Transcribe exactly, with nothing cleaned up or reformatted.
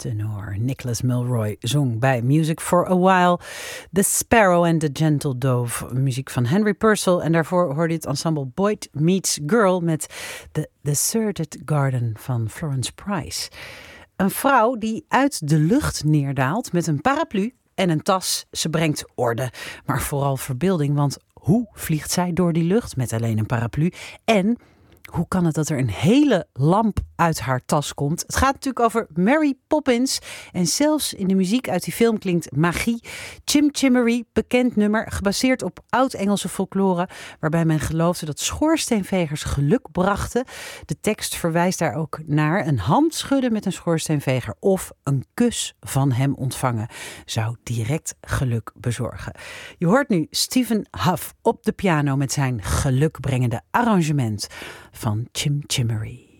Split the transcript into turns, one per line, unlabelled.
tenor Nicholas Milroy zong bij Music for a While The Sparrow and the Gentle Dove, muziek van Henry Purcell. En daarvoor hoorde je het ensemble Boyd Meets Girl met The Deserted Garden van Florence Price. Een vrouw die uit de lucht neerdaalt met een paraplu en een tas. Ze brengt orde, maar vooral verbeelding, want hoe vliegt zij door die lucht met alleen een paraplu? En hoe kan het dat er een hele lamp uit haar tas komt? Het gaat natuurlijk over Mary Poppins. En zelfs in de muziek uit die film klinkt magie. Chim Chimery, bekend nummer, gebaseerd op oud-Engelse folklore, waarbij men geloofde dat schoorsteenvegers geluk brachten. De tekst verwijst daar ook naar. Een hand schudden met een schoorsteenveger of een kus van hem ontvangen zou direct geluk bezorgen. Je hoort nu Stephen Huff op de piano met zijn gelukbrengende arrangement van Chim Chimery.